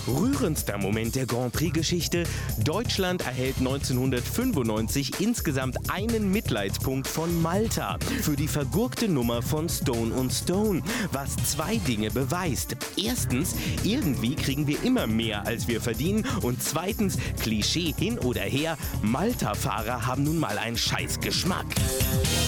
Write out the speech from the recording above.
Rührendster Moment der Grand Prix-Geschichte. Deutschland erhält 1995 insgesamt einen Mitleidspunkt von Malta für die vergurkte Nummer von Stone und Stone, was zwei Dinge beweist. Erstens, irgendwie kriegen wir immer mehr, als wir verdienen. Und zweitens, Klischee hin oder her, Malta-Fahrer haben nun mal einen Scheißgeschmack.